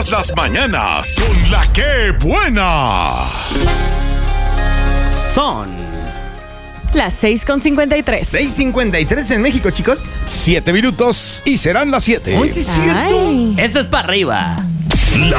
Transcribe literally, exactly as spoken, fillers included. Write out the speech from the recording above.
Todas las mañanas con la que buena. Son las seis con cincuenta y tres. seis cincuenta y tres en México, chicos. Siete minutos y serán las siete. Uy, sí es cierto. Ay. Esto es para arriba. La